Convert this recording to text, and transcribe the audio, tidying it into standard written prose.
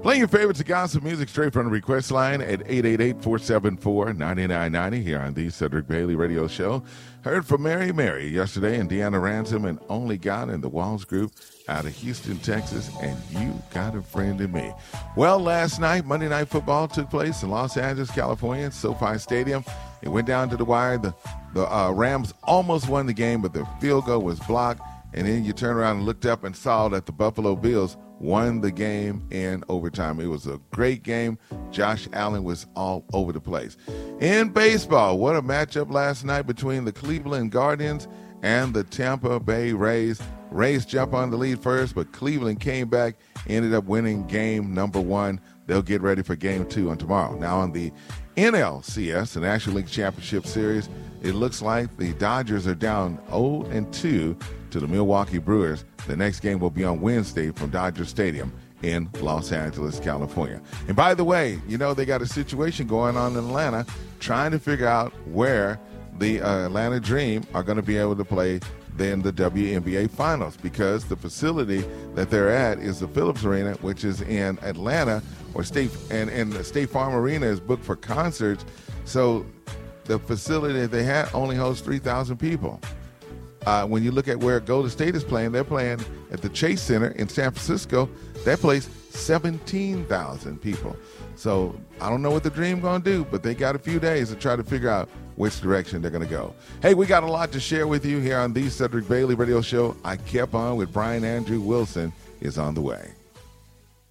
Playing your favorites of gospel music straight from the request line at 888-474-9990 here on the Cedric Bailey Radio Show. Heard from Mary yesterday and Deanna Ransom and Only God in the Walls Group out of Houston, Texas, and You Got a Friend in Me. Well, last night, Monday Night Football took place in Los Angeles, California, SoFi Stadium. It went down to the wire. The Rams almost won the game, but the field goal was blocked. And then you turn around and looked up and saw that the Buffalo Bills won the game in overtime. It was a great game. Josh Allen was all over the place. In baseball, what a matchup last night between the Cleveland Guardians and the Tampa Bay Rays. Rays jump on the lead first, but Cleveland came back, ended up winning game number 1. They'll get ready for game 2 on tomorrow. Now on the NLCS, the National League Championship Series, it looks like the Dodgers are down 0-2 to the Milwaukee Brewers. The next game will be on Wednesday from Dodger Stadium in Los Angeles, California. And by the way, you know, they got a situation going on in Atlanta trying to figure out where the Atlanta Dream are going to be able to play in the WNBA Finals, because the facility that they're at is the Phillips Arena, which is in Atlanta, or the State Farm Arena is booked for concerts. So the facility that they had only hosts 3,000 people. When you look at where Golden State is playing, they're playing at the Chase Center in San Francisco. That place, 17,000 people. So I don't know what the Dream going to do, but they got a few days to try to figure out which direction they're going to go. Hey, we got a lot to share with you here on the Cedric Bailey Radio Show. I Kept On with Brian Andrew Wilson is on the way.